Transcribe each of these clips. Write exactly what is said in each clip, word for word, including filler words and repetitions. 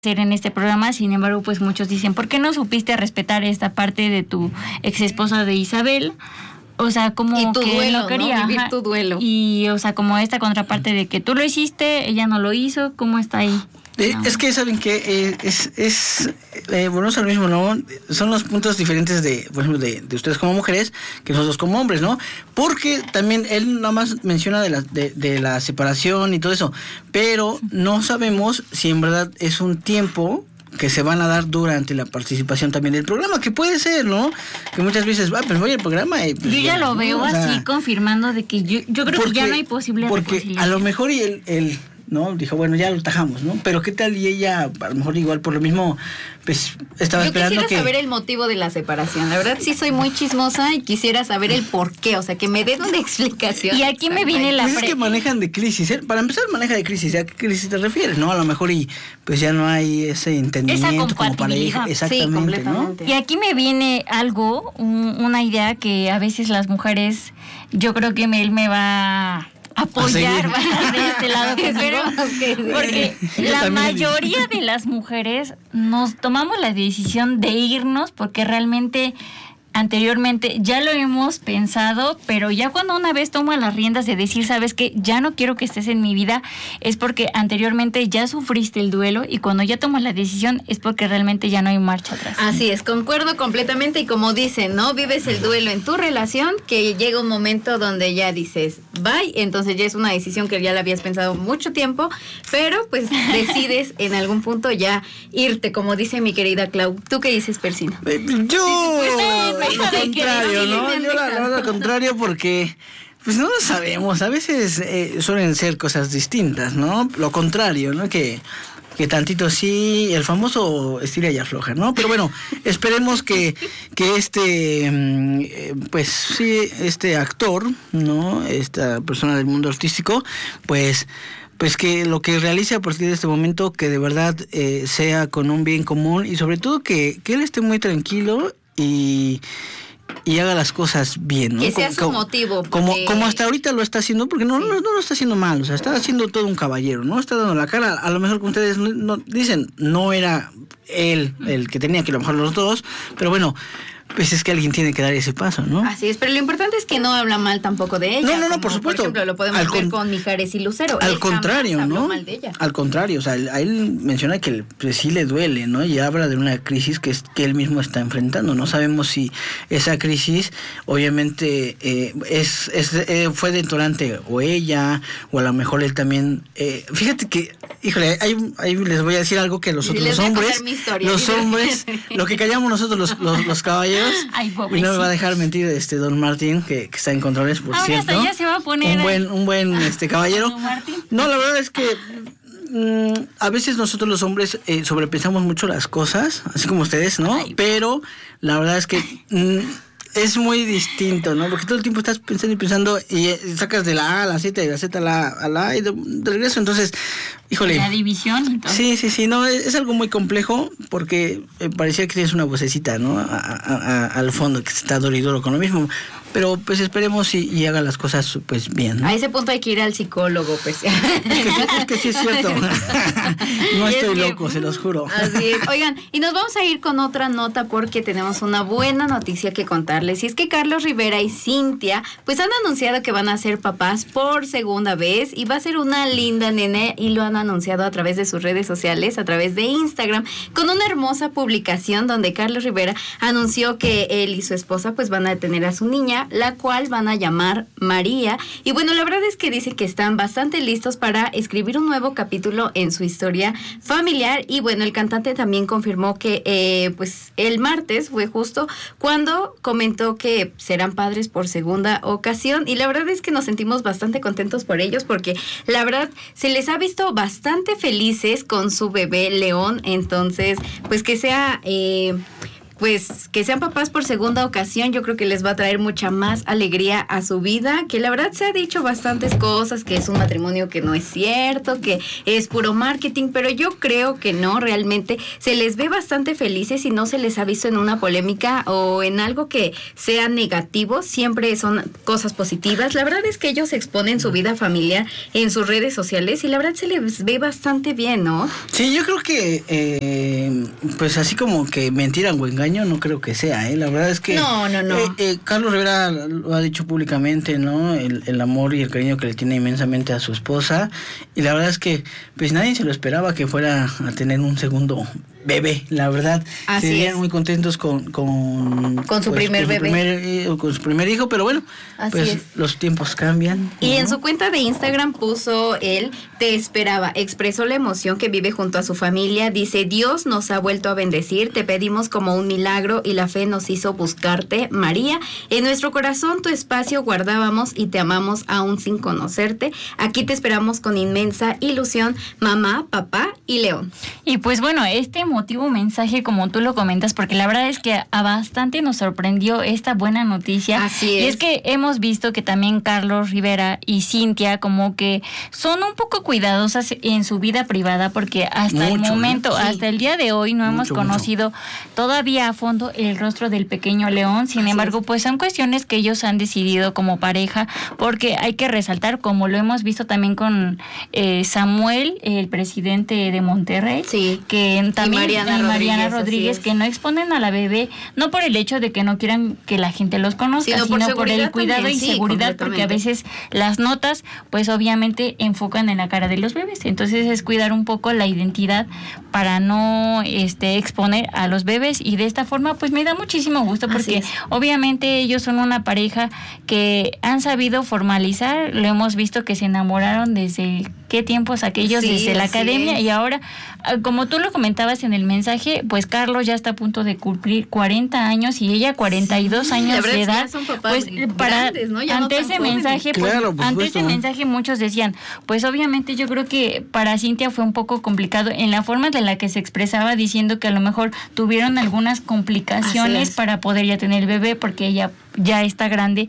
hacer en este programa. Sin embargo, pues muchos dicen, ¿por qué no supiste respetar esta parte de tu ex esposa de Isabel? O sea, como y tu que duelo, no quería, ¿no? Vivir ajá. tu duelo. Y, o sea, como esta contraparte de que tú lo hiciste, ella no lo hizo, ¿cómo está ahí? Eh, No. Es que saben que eh, es, es eh, bueno, es lo mismo, ¿no? Son los puntos diferentes de, por ejemplo, de, de ustedes como mujeres que nosotros como hombres, ¿no? Porque también él nada más menciona de la, de, de la separación y todo eso, pero no sabemos si en verdad es un tiempo que se van a dar durante la participación también del programa, que puede ser, ¿no? Que muchas veces, ah, pues voy al programa y... Pues, yo ya lo veo ¿no? O sea, así, confirmando de que yo, yo creo porque, que ya no hay posibilidad de Porque conciliación. a lo mejor y él, él, ¿no? Dijo, bueno, ya lo tajamos, ¿no? Pero ¿qué tal? Y ella, a lo mejor igual por lo mismo, pues estaba Yo esperando quisiera que... saber el motivo de la separación. La verdad sí soy muy chismosa y quisiera saber el por qué. O sea, que me den una explicación. Y aquí me viene la... Pues es pre- que manejan de crisis, ¿eh? Para empezar maneja de crisis, ¿a qué crisis te refieres? ¿No? A lo mejor y pues ya no hay ese entendimiento como para ir, compatibilidad. exactamente, Sí, ¿no? completamente. Y aquí me viene algo, un- una idea que a veces las mujeres, yo creo que él me va a apoyar, A va a estar de este lado conmigo, Esperemos que sí. porque Yo la también. mayoría de las mujeres nos tomamos la decisión de irnos porque realmente anteriormente ya lo hemos pensado, pero ya cuando una vez toma las riendas de decir, sabes que ya no quiero que estés en mi vida, es porque anteriormente ya sufriste el duelo, y cuando ya tomas la decisión es porque realmente ya no hay marcha atrás. Así es, concuerdo completamente. Y como dicen, ¿no? Vives el duelo en tu relación, que llega un momento donde ya dices bye, entonces ya es una decisión que ya la habías pensado mucho tiempo, pero pues decides en algún punto ya irte, como dice mi querida Clau. ¿Tú qué dices, Persino? Eh, Yo... Sí, sí, lo pues, contrario, sí, ¿no? sí, Yo la, la verdad, lo contrario, porque pues no lo sabemos, a veces eh, suelen ser cosas distintas, ¿no? Lo contrario, ¿no? Que, que tantito sí, el famoso estira y afloja, ¿no? Pero bueno, esperemos que, que este, mm, eh, pues sí, este actor, ¿no? Esta persona del mundo artístico, pues... pues que lo que realice a partir de este momento, que de verdad eh, sea con un bien común, y sobre todo que, que él esté muy tranquilo y, y haga las cosas bien, ¿no? Que sea Como- su como, motivo. Como, porque- como hasta ahorita lo está haciendo, porque no, Sí. no, no lo está haciendo mal, o sea, está haciendo todo un caballero, ¿no? Está dando la cara, a lo mejor que ustedes no, no- dicen, no era él el que tenía, que a lo mejor los dos, pero bueno, pues es que alguien tiene que dar ese paso, ¿no? Así es, pero lo importante es que no habla mal tampoco de ella. No, no, no, como, por supuesto. Por ejemplo, lo podemos Al ver con- con Mijares y Lucero. Al Él contrario, jamás habló ¿no? mal de ella. Al contrario, o sea, él- a él menciona que pues, sí le duele, ¿no? Y habla de una crisis que, es, que él mismo está enfrentando. No sabemos si esa crisis, obviamente, eh, es, es eh, fue detonante o ella, o a lo mejor él también. Eh, fíjate que, híjole, ahí, ahí les voy a decir algo que los Sí, otros les los voy a hombres, contar mi historia. los hombres, lo que callamos nosotros los, los, los caballeros, Ay, y no me va a pobrecito. dejar mentir este don Martín, que, que está en controles, por Ahora cierto. hasta ya se va a poner un ahí. buen, un buen este caballero. Don Martín. No, la verdad es que mm, a veces nosotros los hombres eh, sobrepensamos mucho las cosas, así como ustedes, ¿no? Ay. Pero la verdad es que mm, es muy distinto, ¿no? Porque todo el tiempo estás pensando y pensando y eh, sacas de la A a la Z y de la Z a la, a la A y de, de regreso. Entonces, híjole. La división y todo. Sí, sí, sí, no, es, es algo muy complejo porque eh, parecía que tienes una vocecita, ¿no? A- a- a- al fondo que está dolido con lo mismo. Pero pues esperemos y, y haga las cosas pues bien, ¿no? A ese punto hay que ir al psicólogo, pues. Es que, sí- es que sí es cierto. No Y es estoy que- loco, se los juro. Así es. Oigan, y nos vamos a ir con otra nota porque tenemos una buena noticia que contarles. Y es que Carlos Rivera y Cintia, pues han anunciado que van a ser papás por segunda vez y va a ser una linda nene, y lo han anunciado a través de sus redes sociales, a través de Instagram, con una hermosa publicación donde Carlos Rivera anunció que él y su esposa pues van a tener a su niña, la cual van a llamar María. Y bueno, la verdad es que dicen que están bastante listos para escribir un nuevo capítulo en su historia familiar. Y bueno, el cantante también confirmó que eh, pues el martes fue justo cuando comentó que serán padres por segunda ocasión, y la verdad es que nos sentimos bastante contentos por ellos porque la verdad se les ha visto bastante felices con su bebé León. Entonces pues que sea eh, pues que sean papás por segunda ocasión, yo creo que les va a traer mucha más alegría a su vida, que la verdad se ha dicho bastantes cosas, que es un matrimonio que no es cierto, que es puro marketing, pero yo creo que no, realmente se les ve bastante felices y no se les ha visto en una polémica o en algo que sea negativo, siempre son cosas positivas. La verdad es que ellos exponen su vida familiar en sus redes sociales y la verdad se les ve bastante bien, ¿no? Sí, yo creo que, eh, pues así como que mentira o engaño, no creo que sea, ¿eh? La verdad es que... No, no, no. Eh, eh, Carlos Rivera lo ha dicho públicamente, ¿no? El, el amor y el cariño que le tiene inmensamente a su esposa. Y la verdad es que, pues nadie se lo esperaba que fuera a tener un segundo bebé, la verdad. Así se veían es. muy contentos con con, Con su primer con bebé. Su primer, eh, con su primer hijo, pero bueno, Así pues es. los tiempos cambian. Y ¿no? en su cuenta de Instagram puso él, te esperaba, expresó la emoción que vive junto a su familia, dice, Dios nos ha vuelto a bendecir, te pedimos como un milagro y la fe nos hizo buscarte, María, en nuestro corazón tu espacio guardábamos y te amamos aún sin conocerte, aquí te esperamos con inmensa ilusión, mamá, papá y León. Y pues bueno, este emotivo mensaje, como tú lo comentas, porque la verdad es que a bastante nos sorprendió esta buena noticia. Así es. Y es que hemos visto que también Carlos Rivera y Cintia como que son un poco cuidadosas en su vida privada, porque hasta Mucho, el momento, ¿eh? Sí. hasta el día de hoy no Mucho, hemos conocido todavía a fondo el rostro del pequeño León. Sin Así embargo, es. pues son cuestiones que ellos han decidido como pareja, porque hay que resaltar, como lo hemos visto también con eh, Samuel, el presidente de Monterrey, Sí. que también Y Mariana y Mariana Rodríguez, Rodríguez, así que es. no exponen a la bebé, no por el hecho de que no quieran que la gente los conozca, Sino sino, por por, el seguridad cuidado también, y sí, seguridad, porque a completamente. veces las notas, pues obviamente enfocan en la cara de los bebés. Entonces es cuidar un poco la identidad para no este exponer a los bebés, y de esta forma pues me da muchísimo gusto, Así porque es. obviamente ellos son una pareja que han sabido formalizar, lo hemos visto que se enamoraron desde qué tiempos aquellos, Sí, desde la así academia, es. y ahora, ah, como tú lo comentabas en el mensaje, pues Carlos ya está a punto de cumplir cuarenta años y ella cuarenta y dos Sí, la años verdad de es que edad. ya son papás Pues para grandes, ¿no? Ya no ante tan ese jóvenes. mensaje, pues Claro, por ante supuesto. ese mensaje muchos decían, pues obviamente yo creo que para Cintia fue un poco complicado en la forma de la que se expresaba, diciendo que a lo mejor tuvieron algunas complicaciones Así es. para poder ya tener el bebé, porque ella ya está grande,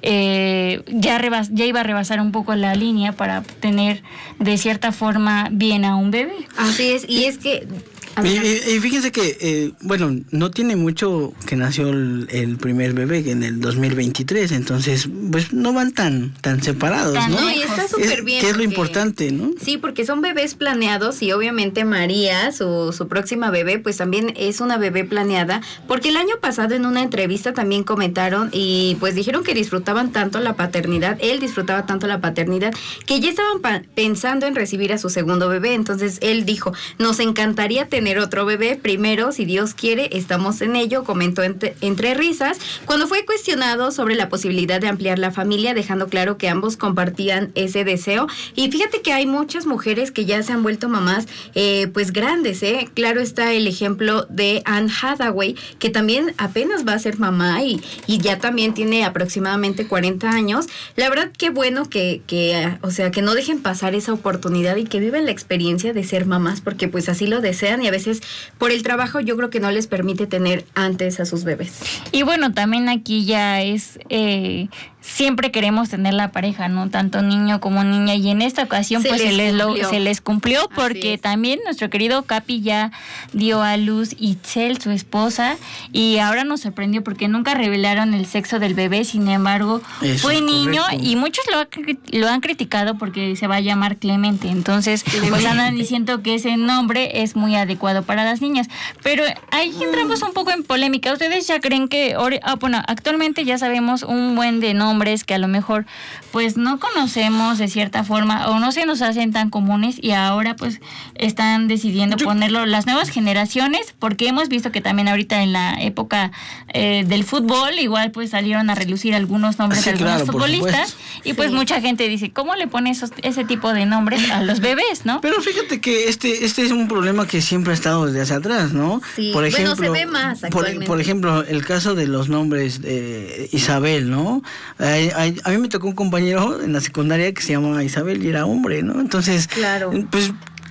eh, ya rebas, ya iba a rebasar un poco la línea para tener de cierta forma bien a un bebé. Así es, y es que... Y, y- y fíjense que, eh, bueno, no tiene mucho que nació el, el primer bebé, que en el dos mil veintitrés, entonces, pues no van tan tan separados, Tan ¿no? No, y está súper Es- bien. Que es lo porque- importante, ¿no? Sí, porque son bebés planeados y obviamente María, su, su próxima bebé, pues también es una bebé planeada, porque el año pasado en una entrevista también comentaron y pues dijeron que disfrutaban tanto la paternidad, él disfrutaba tanto la paternidad, que ya estaban pa- pensando en recibir a su segundo bebé. Entonces él dijo, nos encantaría tener otro bebé, primero, si Dios quiere, estamos en ello, comentó entre, entre risas, cuando fue cuestionado sobre la posibilidad de ampliar la familia, dejando claro que ambos compartían ese deseo. Y fíjate que hay muchas mujeres que ya se han vuelto mamás, eh, pues grandes, ¿eh? Claro está el ejemplo de Anne Hathaway, que también apenas va a ser mamá y, y ya también tiene aproximadamente cuarenta años. La verdad, qué bueno que, que, o sea, que no dejen pasar esa oportunidad y que viven la experiencia de ser mamás, porque pues así lo desean y a veces por el trabajo yo creo que no les permite tener antes a sus bebés. Y bueno, también aquí ya es, eh, siempre queremos tener la pareja, ¿no? Tanto niño como niña, y en esta ocasión Se pues les se les, lo- cumplió. se les cumplió, Así porque es. también nuestro querido Capi ya dio a luz Itzel, su esposa, y ahora nos sorprendió porque nunca revelaron el sexo del bebé. Sin embargo, Eso fue es niño, correcto. y muchos lo, ha cri- lo han criticado porque se va a llamar Clemente. Entonces, pues andan diciendo que ese nombre es muy adecuado para las niñas. Pero ahí entramos un poco en polémica. ¿Ustedes ya creen que, ori- ah, bueno, actualmente ya sabemos un buen de nombres que a lo mejor pues no conocemos de cierta forma o no se nos hacen tan comunes, y ahora pues están decidiendo Yo- ponerlo las nuevas generaciones, porque hemos visto que también ahorita en la época eh, del fútbol igual pues salieron a relucir algunos nombres Sí, de algunos claro, por futbolistas, supuesto. y pues Sí. mucha gente dice, ¿cómo le pone esos, ese tipo de nombres a los bebés, no? Pero fíjate que este este es un problema que siempre ha estado desde hace atrás, ¿no? Sí, Por bueno, ejemplo, se ve más por, actualmente. por ejemplo, el caso de los nombres de Isabel, ¿no? Ay, ay, a mí me tocó un compañero en la secundaria que se llamaba Isabel y era hombre, ¿no? Entonces, Claro. pues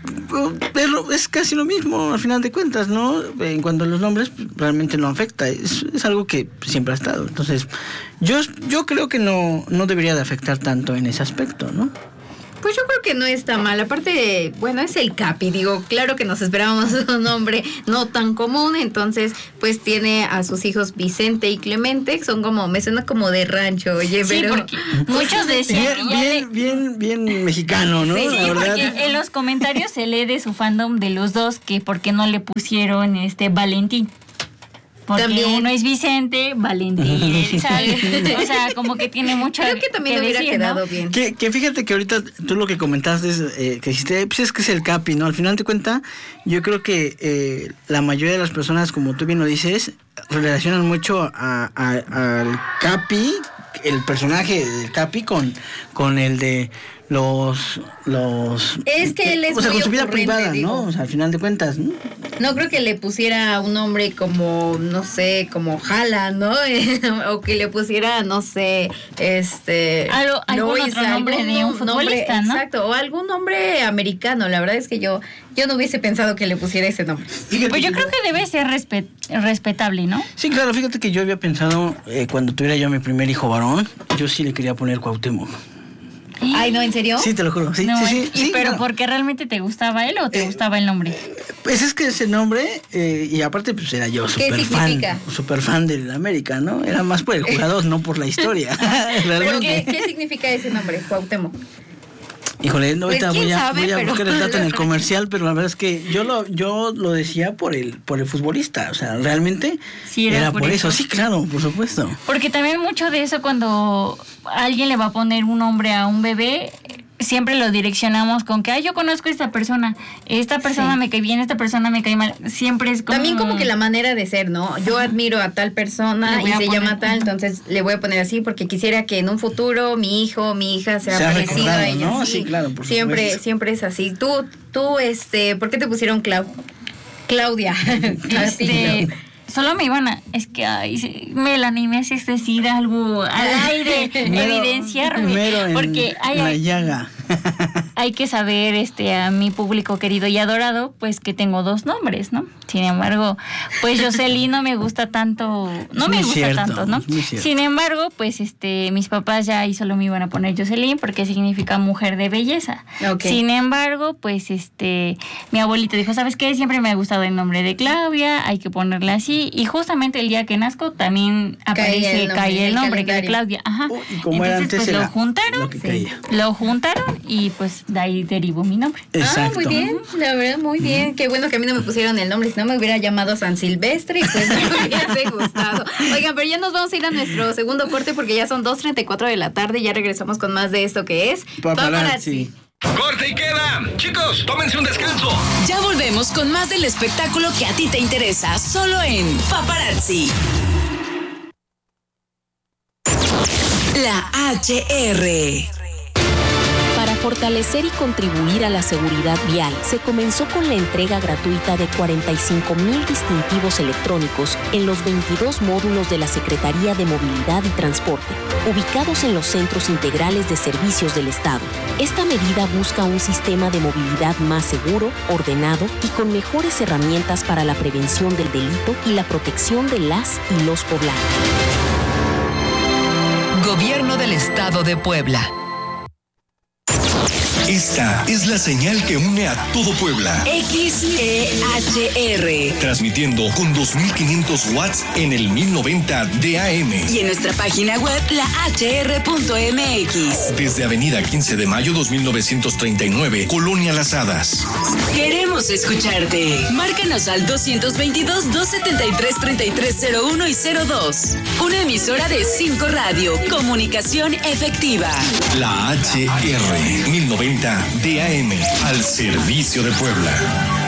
es, es casi lo mismo al final de cuentas, ¿no? En cuanto a los nombres, realmente no afecta, es, es algo que siempre ha estado. Entonces, yo, yo creo que no, no debería de afectar tanto en ese aspecto, ¿no? Pues yo creo que no está mal. Aparte, bueno, es el Capi. Digo, claro que nos esperábamos un nombre no tan común. Entonces, pues tiene a sus hijos Vicente y Clemente, que son como, me suena como de rancho, oye, sí, pero... porque muchos decían... Bien, bien, bien, bien mexicano, ¿no? Sí, La verdad. porque en los comentarios se lee de su fandom de los dos que por qué no le pusieron este Valentín. Porque también uno es Vicente, Valentín, ¿sabes? O sea, como que tiene mucho Creo que también que hubiera decir, quedado, ¿no? Bien. Que, que fíjate que ahorita tú lo que comentaste es eh, que dijiste, pues es que es el Capi, ¿no? Al final de cuentas, yo creo que eh, la mayoría de las personas, como tú bien lo dices, relacionan mucho a, a, al Capi, el personaje del Capi, con, con el de los... los es que él es o sea, muy con su vida privada, digo. ¿no? O sea, al final de cuentas, ¿no? No creo que le pusiera un nombre como, no sé, como Jala, ¿no? O que le pusiera, no sé, este... Algo, algún Lois, otro nombre algún de un futbolista, nombre, ¿no? Exacto, o algún nombre americano. La verdad es que yo, yo no hubiese pensado que le pusiera ese nombre. Fíjate, pues yo creo que debe ser respet, respetable, ¿no? Sí, claro, fíjate que yo había pensado, eh, cuando tuviera yo mi primer hijo varón, yo sí le quería poner Cuauhtémoc. Ay, ¿no? ¿En serio? Sí, te lo juro. Sí, no, sí, sí, ¿y sí, pero no. por qué realmente te gustaba él o te eh, gustaba el nombre? Pues es que ese nombre, eh, y aparte pues era yo súper fan, súper fan del América, ¿no? Era más por el jugador, no por la historia. ¿Pero qué, qué significa ese nombre, Cuauhtémoc? Híjole, no, ahorita pues, voy a, sabe, voy a pero... buscar el dato en el comercial, pero la verdad es que yo lo yo lo decía por el por el futbolista, o sea, realmente sí, era, era por, por eso. eso, sí, claro, por supuesto. Porque también mucho de eso cuando alguien le va a poner un nombre a un bebé, siempre lo direccionamos con que, ay, yo conozco a esta persona, esta persona sí. me cae bien, esta persona me cae mal, siempre es como... También como que la manera de ser, ¿no? Yo admiro a tal persona y se poner... llama tal, entonces le voy a poner así porque quisiera que en un futuro mi hijo, mi hija sea, sea parecido a ella. ¿No? Sí, claro, por siempre, supuesto. Siempre es así. Tú, tú, este, ¿por qué te pusieron Clau? Claudia. Este... Solo me iban a... Es que, ay, Melanie, me haces decir algo al aire, mero, evidenciarme. Mero en porque hay, la llaga. Hay que saber, este, a mi público querido y adorado, pues que tengo dos nombres, ¿no? Sin embargo, pues Jocelyn no me gusta tanto... No es me gusta cierto, tanto, ¿no? Sin embargo, pues, este, mis papás ya ahí solo me iban a poner Jocelyn porque significa mujer de belleza. Okay. Sin embargo, pues, este, mi abuelita dijo, ¿sabes qué? Siempre me ha gustado el nombre de Claudia, hay que ponerle así. Y justamente el día que nazco también aparece, cae el nombre, que es Claudia. Ajá. Oh, y como entonces, antes pues era lo juntaron, lo, que sí. lo juntaron y pues de ahí derivó mi nombre. Exacto. Ah, muy bien, la verdad, muy bien. Uh-huh. Qué bueno que a mí no me pusieron el nombre, si no me hubiera llamado San Silvestre y pues me hubiese gustado. Oigan, pero ya nos vamos a ir a nuestro segundo corte porque ya son dos treinta y cuatro de la tarde y ya regresamos con más de esto que es Paparazzi. ¡Corte y queda! Chicos, tómense un descanso. Ya volvemos con más del espectáculo que a ti te interesa, solo en Paparazzi. La H R. Para fortalecer y contribuir a la seguridad vial, se comenzó con la entrega gratuita de cuarenta y cinco mil distintivos electrónicos en los veintidós módulos de la Secretaría de Movilidad y Transporte, ubicados en los centros integrales de servicios del Estado. Esta medida busca un sistema de movilidad más seguro, ordenado y con mejores herramientas para la prevención del delito y la protección de las y los poblados. Gobierno del Estado de Puebla. Esta es la señal que une a todo Puebla. X E H R. Transmitiendo con dos mil quinientos watts en el mil noventa de A M. Y en nuestra página web, la h r punto m x. Desde Avenida quince de mayo dos mil novecientos treinta y nueve, Colonia Las Hadas. Queremos escucharte. Márcanos al dos dos dos, dos siete tres, tres tres cero uno y cero dos. Una emisora de cinco Radio. Comunicación efectiva. La H R mil noventa de A M al servicio de Puebla.